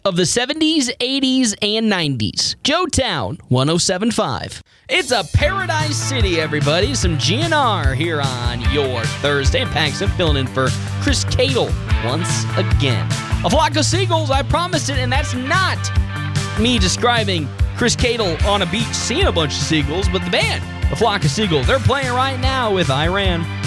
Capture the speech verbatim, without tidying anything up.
of the seventies, eighties, and nineties. Joetown one oh seven point five. It's a Paradise City, everybody. Some G N R here on your Thursday. And Paxton filling in for Chris Cadle once again. A flock of seagulls, I promised it, and that's not me describing Chris Cadle on a beach seeing a bunch of seagulls, but the band, A Flock of Seagulls, they're playing right now with Iran.